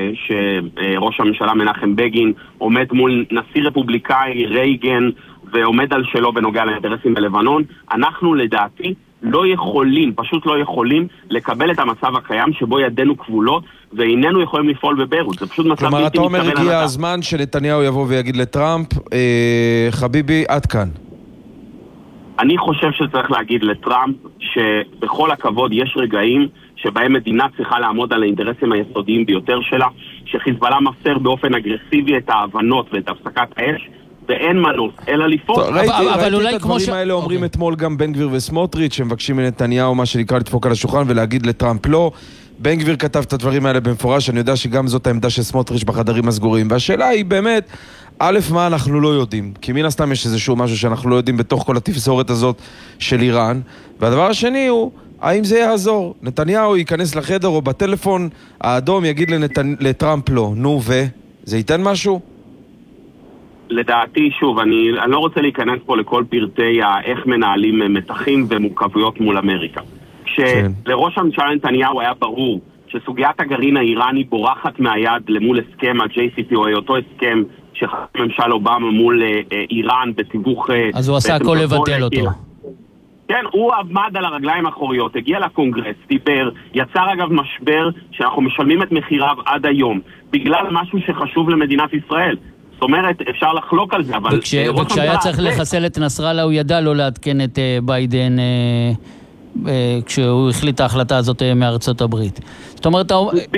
שראש הממשלה מנחם בגין עומד מול נשיא רפובליקאי רייגן ועומד על שלו בנוגע לאינטרסים בלבנון. אנחנו לדעתי לא יכולים, פשוט לא יכולים לקבל את המצב הקיים שבו ידינו כבולות ואיננו יכולים לפעול בביירות. זה פשוט מצב כלומר, אתה אומר הגיע הזמן שנתניהו יבוא ויגיד לטראמפ, חביבי, עד כאן. אני חושב שצריך להגיד לטראמפ שבכל הכבוד יש רגעים שבהם מדינה צריכה לעמוד על האינטרסים היסודיים ביותר שלה, שחיזבאללה מפר באופן אגרסיבי את ההבנות ואת הפסקת האש, ואין מנוס, אלא לפעול. ראיתי את הדברים האלה אומרים אתמול גם בן גביר וסמוטריץ' שמבקשים מנתניהו מה שנקרא לדפוק על השולחן ולהגיד לטראמפ לא. בן גביר כתב את הדברים האלה במפורש, אני יודע שגם זאת העמדה של סמוטריץ' בחדרים הסגורים, והשאלה היא באמת, א', מה אנחנו לא יודעים, כי מן הסתם יש איזשהו משהו שאנחנו לא יודעים בתוך כל התפזורת הזאת של איראן, והדבר השני הוא, האם זה יעזור? נתניהו ייכנס לחדר או בטלפון האדום יגיד לטראמפ לא, נו זה ייתן משהו? לדעתי, שוב, אני לא רוצה להיכנס פה לכל פרטי איך מנהלים מתחים ומורכבויות מול אמריקה. כשלראש הממשלה נתניהו היה ברור שסוגיית הגרעין האיראני בורחת מהיד למול הסכם ה-JCPOA, אותו הסכם שחתם ממשל אובמה מול איראן בתיווך... אז הוא עשה הכל לבטל אותו. כן, הוא עמד על הרגליים האחוריות, הגיע לקונגרס, דיבר, יצר אגב משבר שאנחנו משלמים את מחיריו עד היום, בגלל משהו שחשוב למדינת ישראל. זאת אומרת, אפשר לחלוק על זה, אבל... וכשהיה צריך לחסל את נסראללה, הוא ידע לא לעדכן את ביידן כשהוא החליט ההחלטה הזאת מארצות הברית. זאת אומרת...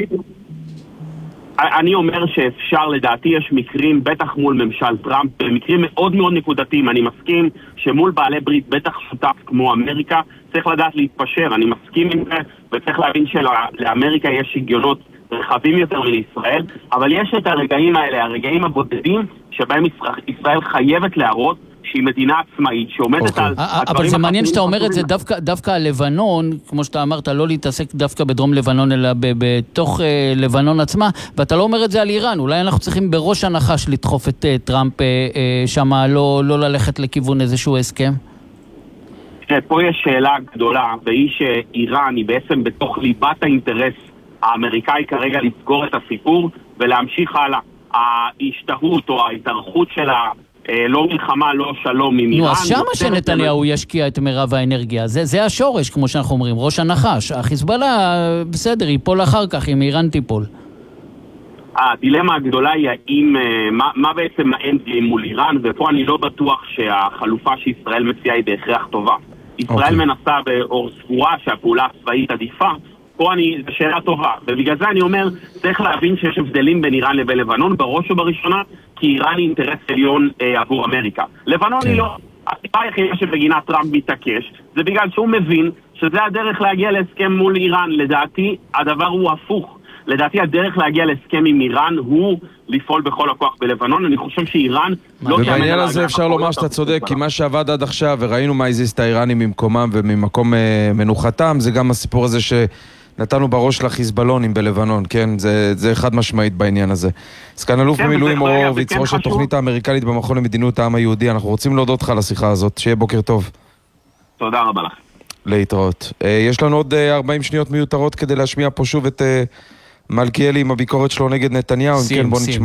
אני אומר שאפשר, לדעתי יש מקרים, בטח מול ממשל טראמפ, מקרים מאוד מאוד נקודתיים. אני מסכים שמול בעלי ברית, בטח שותף כמו אמריקה, צריך לדעת להתפשר. אני מסכים עם זה, וצריך להבין שלאמריקה יש שגיונות רחבים יותר מישראל, אבל יש את הרגעים האלה, הרגעים הבודדים, שבהם ישראל חייבת להראות שהיא מדינה עצמאית, שעומדת על... אבל זה מעניין שאתה אומר את זה דווקא על לבנון, כמו שאתה אמרת, לא להתעסק דווקא בדרום לבנון, אלא בתוך לבנון עצמה, ואתה לא אומר את זה על איראן. אולי אנחנו צריכים בראש הנחש לדחוף את טראמפ שמה, לא ללכת לכיוון איזשהו הסכם? פה יש שאלה גדולה, והיא שאיראן היא בעצם בתוך ליבת האינטרס האמריקאי כרגע לסגור את הסיפור ולהמשיך הלאה. ההשתהות או ההתארכות שלה לא מלחמה, לא שלום עם איראן. אז שמה שנתניהו ישקיע את מרב האנרגיה, זה השורש, כמו שאנחנו אומרים, ראש הנחש. החיזבאללה, בסדר, ייפול אחר כך, אם איראן תיפול. הדילמה הגדולה היא האם, מה בעצם האנד-גיים מול איראן, ופה אני לא בטוח שהחלופה שישראל מציעה היא בהכרח טובה. ישראל מנסה באור ספורה שהפעולה הצבאית עדיפה, פה זו שאלה טובה, ובגלל זה אני אומר, צריך להבין שיש הבדלים בין איראן לבין לבנון, בראש ובראשונה, כי איראן היא אינטרס עליון עבור אמריקה. לבנון היא לא, הסיבה היחידה שבגינה טראמפ מתעקש, זה בגלל שהוא מבין שזה הדרך להגיע להסכם מול איראן. לדעתי, הדבר הוא הפוך. לדעתי, הדרך להגיע להסכם עם איראן הוא לפעול בכל הכוח בלבנון. אני חושב שאיראן לא... ובעניין הזה אפשר לומר שאתה צודק, כי מה שעבד עד עכשיו, וראינו מה הזיז את האיראנים ממקומם וממקום מנוחתם, זה גם הסיפור הזה נתנו בראש לחיזבאלונים בלבנון, כן? זה חד משמעית בעניין הזה. סגן אלוף במילואים אור הורוביץ, ראש התוכנית האמריקנית במכון למדיניות העם היהודי, אנחנו רוצים להודות לך על השיחה הזאת, שיהיה בוקר טוב. תודה רבה לך. להתראות. יש לנו עוד 40 שניות מיותרות כדי להשמיע פה שוב את מלכיאלי עם הביקורת שלו נגד נתניהו, אם כן בוא נשמע.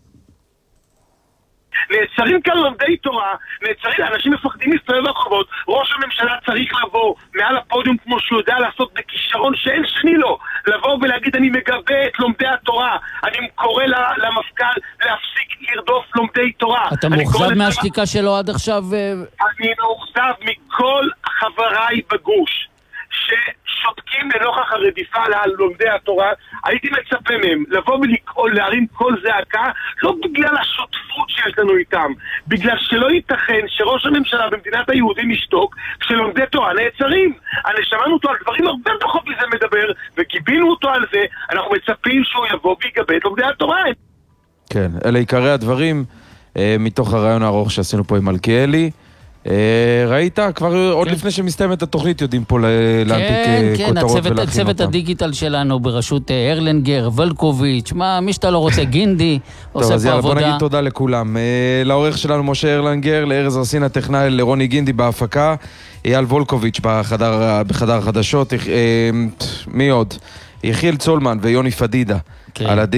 נעצרים כאן לומדי תורה, נעצרים, אנשים מפחדים להסתובב ברחובות, ראש הממשלה צריך לבוא מעל הפודיום כמו שהוא יודע לעשות בכישרון שאין שני לו, לבוא ולהגיד אני מגבה את לומדי התורה, אני קורא למפכ"ל להפסיק לרדוף לומדי תורה. אתה מאוכזב מהשתיקה שלו עד עכשיו? אני מאוכזב מכל חבריי בגוש ששותקים לנוכח הרדיפה על לומדי התורה. הייתי מצפה מהם לבוא ולקרוא, להרים כל זעקה, לא בגלל השותפות שיש לנו איתם, בגלל שלא ייתכן שראש הממשלה במדינת היהודים ישתוק כשלומדי תורה נעצרים. אני שמענו אותו על דברים הרבה פחות מזה מדבר, וגיבינו אותו על זה. אנחנו מצפים שהוא יבוא ויגבה את לומדי התורה. כן, אלה עיקרי הדברים מתוך הרעיון הארוך שעשינו פה עם מלכיאלי. ראית? כבר עוד לפני שמסתיימת התוכנית יודעים פה להנפיק כותרות ולהכין אותם. צוות הדיגיטל שלנו בראשות הרלנגר, ולקוביץ', מי שאתה לא רוצה, גינדי, עושה פה עבודה. בוא נגיד תודה לכולם. לעורך שלנו משה הרלנגר, לארז רסין הטכנאי, לרוני גינדי בהפקה, אייל וולקוביץ' בחדר החדשות, מי עוד? יחיאל צולמן ויוני פדידה.